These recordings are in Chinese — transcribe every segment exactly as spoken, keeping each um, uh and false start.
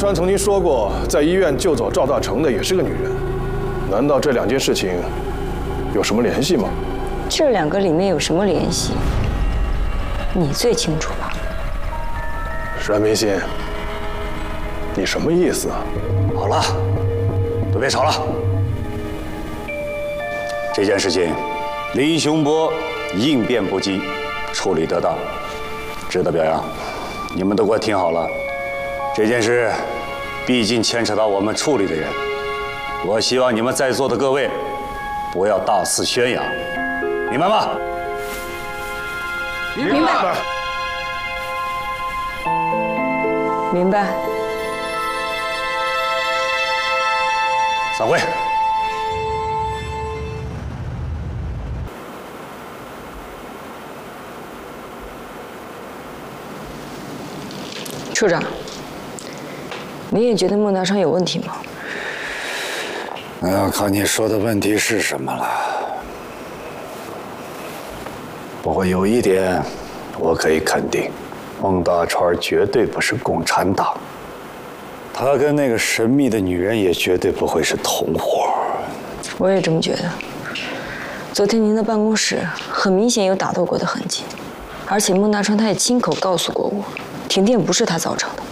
川曾经说过，在医院救走赵大成的也是个女人，难道这两件事情有什么联系吗？ 这两个里面有什么联系？你最清楚吧？ 阮明心，你什么意思啊？ 好了，都别吵了。这件事情，林雄波应变不惊，处理得当，值得表扬。你们都给我听好了，这件事毕竟牵扯到我们处理的人，我希望你们在座的各位不要大肆宣扬，明白吗？ 明白。明白。 散会。 处长，你也觉得孟大川有问题吗？ 那要看你说的问题是什么了。不过有一点，我可以肯定，孟大川绝对不是共产党，他跟那个神秘的女人也绝对不会是同伙。 我也这么觉得。昨天您的办公室很明显有打斗过的痕迹，而且孟大川他也亲口告诉过我，停电不是他造成的。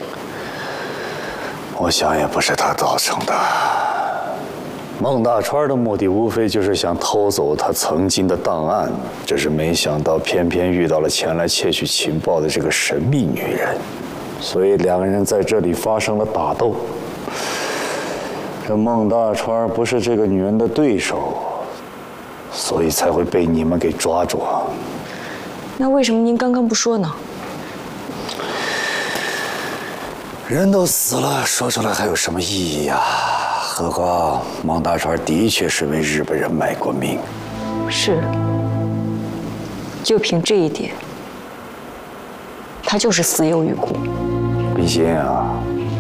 我想也不是他造成的。孟大川的目的无非就是想偷走他曾经的档案，只是没想到偏偏遇到了前来窃取情报的这个神秘女人，所以两个人在这里发生了打斗。这孟大川不是这个女人的对手，所以才会被你们给抓住。 那为什么您刚刚不说呢？ 人都死了，说出来还有什么意义呀？何况孟大川的确是为日本人卖过命。 是。就凭这一点，他就是死有余辜。 冰心啊，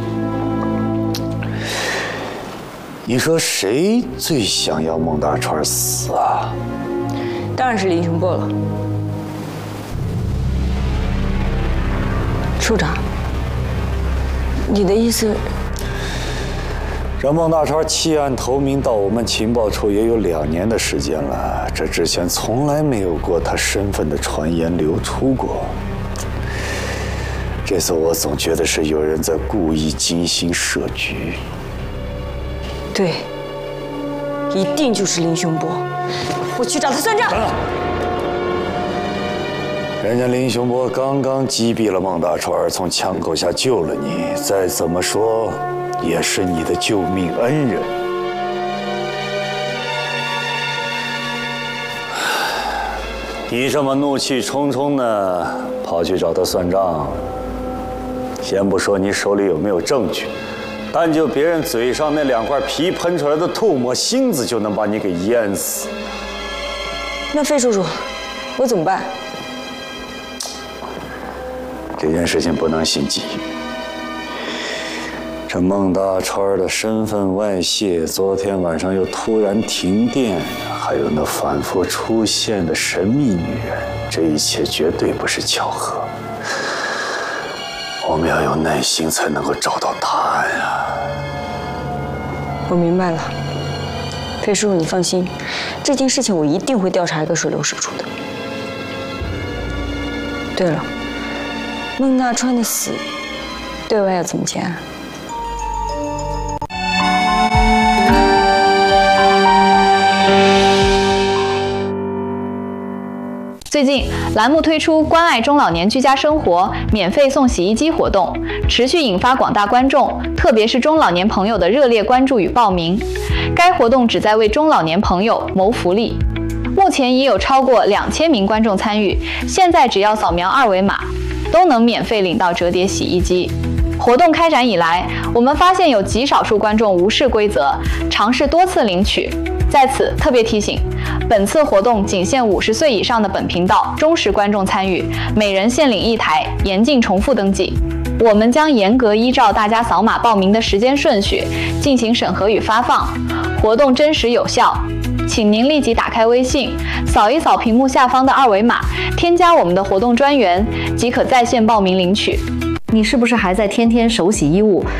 你说谁最想要孟大川死啊？ 当然是林雄波了。处长，你的意思？ 这孟大川弃暗投明到我们情报处也有两年的时间了，这之前从来没有过他身份的传言流出过。这次我总觉得是有人在故意精心设局。 对，一定就是林雄波。我去找他算账。 等等，人家林雄波刚刚击毙了孟大川，从枪口下救了你，再怎么说也是你的救命恩人。你这么怒气冲冲的跑去找他算账，先不说你手里有没有证据，单就别人嘴上那两块皮喷出来的唾沫星子，就能把你给淹死。 那费叔叔，我怎么办？ 这件事情不能心急。这孟大川的身份外泄，昨天晚上又突然停电，还有那反复出现的神秘女人，这一切绝对不是巧合。我们要有耐心才能够找到答案啊！ 我明白了，费叔叔，你放心，这件事情我一定会调查一个水落石出的。对了，孟大川的死，对外要怎么结案？ 最近，栏目推出关爱中老年居家生活免费送洗衣机活动，持续引发广大观众，特别是中老年朋友的热烈关注与报名。该活动旨在为中老年朋友谋福利。目前已有超过两千名观众参与，现在只要扫描二维码，都能免费领到折叠洗衣机。活动开展以来，我们发现有极少数观众无视规则，尝试多次领取。在此特别提醒，本次活动仅限五十岁以上的本频道忠实观众参与，每人限领一台，严禁重复登记。我们将严格依照大家扫码报名的时间顺序进行审核与发放，活动真实有效。请您立即打开微信，扫一扫屏幕下方的二维码，添加我们的活动专员，即可在线报名领取。 你是不是还在天天手洗衣物？